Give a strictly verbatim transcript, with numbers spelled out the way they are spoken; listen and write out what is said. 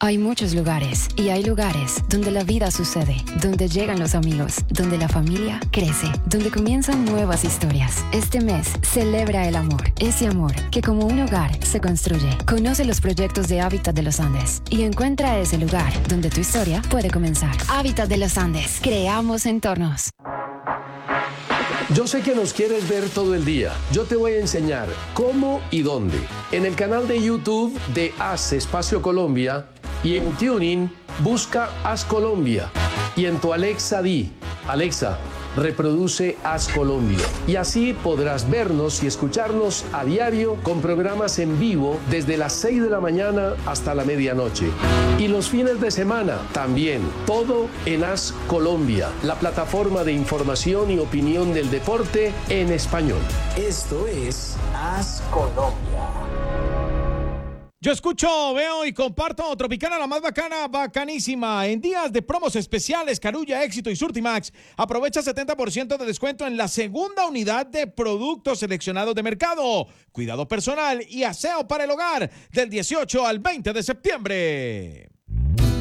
Hay muchos lugares y hay lugares donde la vida sucede, donde llegan los amigos, donde la familia crece, donde comienzan nuevas historias. Este mes celebra el amor, ese amor que como un hogar se construye. Conoce los proyectos de Hábitat de los Andes y encuentra ese lugar donde tu historia puede comenzar. Hábitat de los Andes. Creamos entornos. Yo sé que nos quieres ver todo el día. Yo te voy a enseñar cómo y dónde. En el canal de YouTube de Haz Espacio Colombia y en TuneIn busca Haz Colombia. Y en tu Alexa di, Alexa, reproduce Haz Colombia. Y así podrás vernos y escucharnos a diario con programas en vivo desde las seis de la mañana hasta la medianoche. Y los fines de semana también. Todo en Haz Colombia, la plataforma de información y opinión del deporte en español. Esto es Haz Colombia. Yo escucho, veo y comparto Tropicana, la más bacana, bacanísima. En días de promos especiales, Carulla, Éxito y Surtimax, aprovecha setenta por ciento de descuento en la segunda unidad de productos seleccionados de mercado. Cuidado personal y aseo para el hogar del dieciocho al veinte de septiembre.